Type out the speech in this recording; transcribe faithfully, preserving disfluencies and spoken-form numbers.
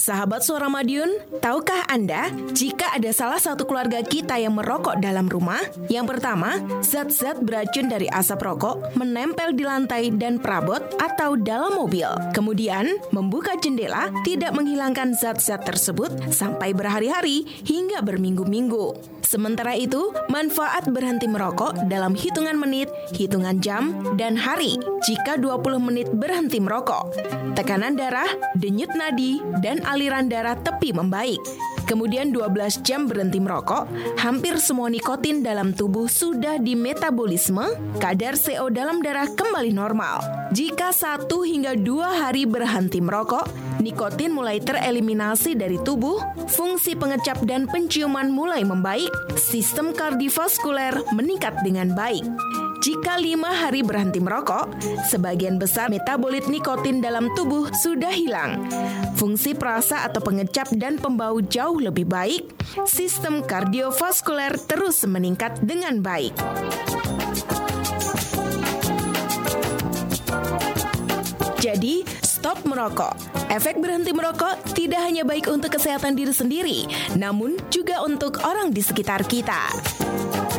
Sahabat Suara Madiun, tahukah Anda jika ada salah satu keluarga kita yang merokok dalam rumah? Yang pertama, zat-zat beracun dari asap rokok menempel di lantai dan perabot atau dalam mobil. Kemudian, membuka jendela tidak menghilangkan zat-zat tersebut sampai berhari-hari hingga berminggu-minggu. Sementara itu, manfaat berhenti merokok dalam hitungan menit, hitungan jam, dan hari. Jika dua puluh menit berhenti merokok, tekanan darah, denyut nadi, dan aliran darah tepi membaik. Kemudian dua belas jam berhenti merokok, hampir semua nikotin dalam tubuh sudah dimetabolisme, kadar C O dalam darah kembali normal. Jika satu hingga dua hari berhenti merokok, nikotin mulai tereliminasi dari tubuh, fungsi pengecap dan penciuman mulai membaik, sistem kardiovaskuler meningkat dengan baik. Jika lima hari berhenti merokok, sebagian besar metabolit nikotin dalam tubuh sudah hilang. Fungsi perasa atau pengecap dan pembau jauh lebih baik. Sistem kardiovaskuler terus meningkat dengan baik. Jadi, stop merokok. Efek berhenti merokok tidak hanya baik untuk kesehatan diri sendiri, namun juga untuk orang di sekitar kita.